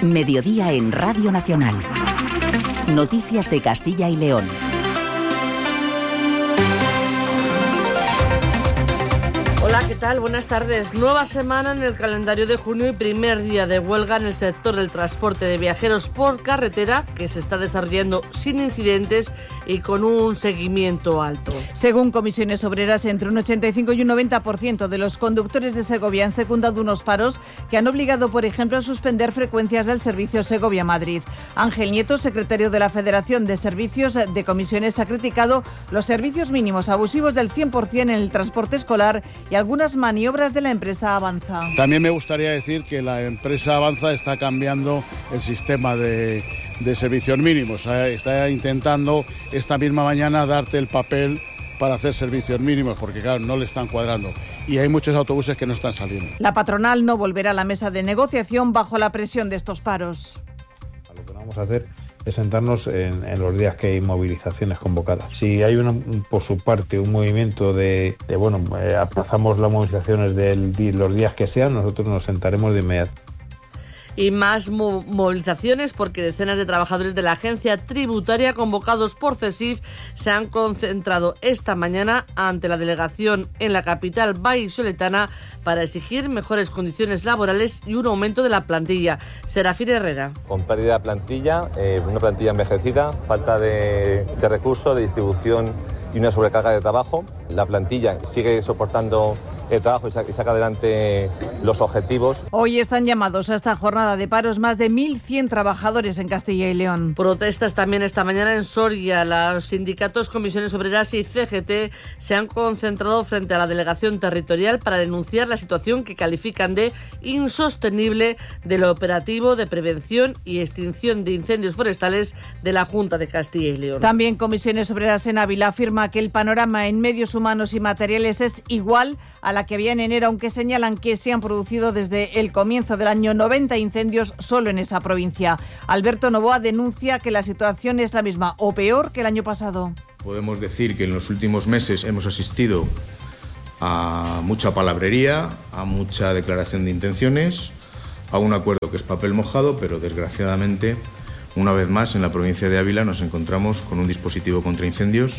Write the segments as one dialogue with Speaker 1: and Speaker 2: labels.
Speaker 1: Mediodía en Radio Nacional. Noticias de Castilla y León.
Speaker 2: Hola, ¿qué tal? Buenas tardes. Nueva semana en el calendario de junio y primer día de huelga en el sector del transporte de viajeros por carretera, que se está desarrollando sin incidentes y con un seguimiento alto.
Speaker 3: Según Comisiones Obreras, entre un 85 y un 90% de los conductores de Segovia han secundado unos paros que han obligado, por ejemplo, a suspender frecuencias del servicio Segovia-Madrid. Ángel Nieto, secretario de la Federación de Servicios de Comisiones, ha criticado los servicios mínimos abusivos del 100% en el transporte escolar y algunas maniobras de la empresa Avanza.
Speaker 4: También me gustaría decir que la empresa Avanza está cambiando el sistema de servicios mínimos. Está intentando esta misma mañana darte el papel para hacer servicios mínimos, porque claro, no le están cuadrando. Y hay muchos autobuses que no están saliendo.
Speaker 3: La patronal no volverá a la mesa de negociación bajo la presión de estos paros.
Speaker 5: Lo que no vamos a hacer es sentarnos en los días que hay movilizaciones convocadas. Si hay por su parte un movimiento aplazamos las movilizaciones los días que sean, nosotros nos sentaremos de inmediato.
Speaker 2: Y más movilizaciones porque decenas de trabajadores de la agencia tributaria convocados por CESIF se han concentrado esta mañana ante la delegación en la capital vallisoletana para exigir mejores condiciones laborales y un aumento de la plantilla. Serafín Herrera.
Speaker 6: Con pérdida de plantilla, una plantilla envejecida, falta de recursos, de distribución y una sobrecarga de trabajo. La plantilla sigue soportando el trabajo y saca adelante los objetivos.
Speaker 3: Hoy están llamados a esta jornada de paros más de 1.100 trabajadores en Castilla y León.
Speaker 2: Protestas también esta mañana en Soria. Los sindicatos, Comisiones Obreras y CGT se han concentrado frente a la delegación territorial para denunciar la situación que califican de insostenible del operativo de prevención y extinción de incendios forestales de la Junta de Castilla y León.
Speaker 3: También Comisiones Obreras en Ávila afirma que el panorama en medios humanos y materiales es igual a la que había en enero, aunque señalan que se han producido desde el comienzo del año 90 incendios solo en esa provincia. Alberto Novoa denuncia que la situación es la misma o peor que el año pasado.
Speaker 7: Podemos decir que en los últimos meses hemos asistido a mucha palabrería, a mucha declaración de intenciones, a un acuerdo que es papel mojado, pero desgraciadamente, una vez más, en la provincia de Ávila nos encontramos con un dispositivo contra incendios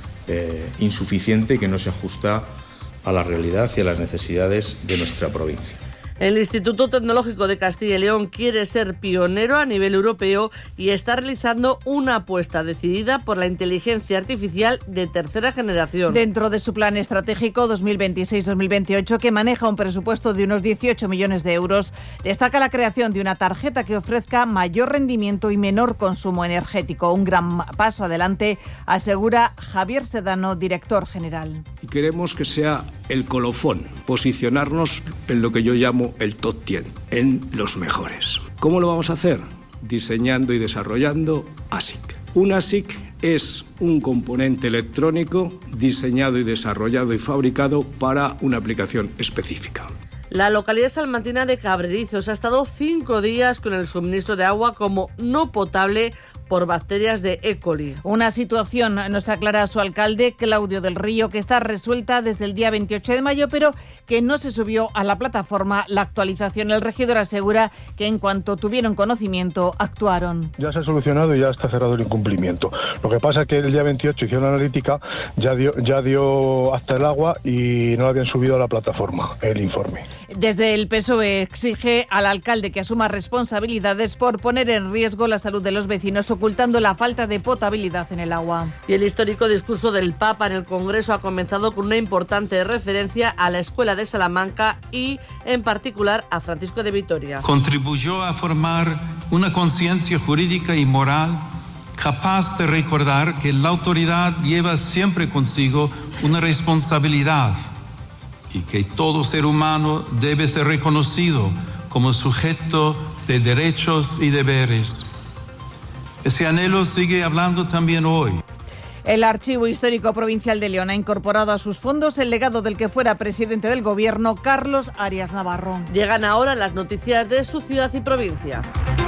Speaker 7: insuficiente y que no se ajusta a la realidad y a las necesidades de nuestra provincia.
Speaker 2: El Instituto Tecnológico de Castilla y León quiere ser pionero a nivel europeo y está realizando una apuesta decidida por la inteligencia artificial de tercera generación.
Speaker 3: Dentro de su plan estratégico 2026-2028, que maneja un presupuesto de unos 18 millones de euros, destaca la creación de una tarjeta que ofrezca mayor rendimiento y menor consumo energético. Un gran paso adelante, asegura Javier Sedano, director general.
Speaker 8: Y queremos que sea el colofón, posicionarnos en lo que yo llamo el top 10, en los mejores. ¿Cómo lo vamos a hacer? Diseñando y desarrollando ASIC. Un ASIC es un componente electrónico diseñado y desarrollado y fabricado para una aplicación específica.
Speaker 2: La localidad salmantina de Cabrerizos ha estado 5 días con el suministro de agua como no potable por bacterias de E. coli.
Speaker 3: Una situación, nos aclara su alcalde, Claudio del Río, que está resuelta desde el día 28 de mayo, pero que no se subió a la plataforma la actualización. El regidor asegura que en cuanto tuvieron conocimiento, actuaron.
Speaker 9: Ya se ha solucionado y ya está cerrado el incumplimiento. Lo que pasa es que el día 28 hicieron la analítica, ya dio hasta el agua y no habían subido a la plataforma el informe.
Speaker 3: Desde el PSOE exige al alcalde que asuma responsabilidades por poner en riesgo la salud de los vecinos, ocultando la falta de potabilidad en el agua.
Speaker 2: Y el histórico discurso del Papa en el Congreso ha comenzado con una importante referencia a la Escuela de Salamanca y, en particular, a Francisco de Vitoria.
Speaker 10: Contribuyó a formar una conciencia jurídica y moral capaz de recordar que la autoridad lleva siempre consigo una responsabilidad y que todo ser humano debe ser reconocido como sujeto de derechos y deberes. Ese anhelo sigue hablando también hoy.
Speaker 3: El Archivo Histórico Provincial de León ha incorporado a sus fondos el legado del que fuera presidente del Gobierno, Carlos Arias Navarro.
Speaker 2: Llegan ahora las noticias de su ciudad y provincia.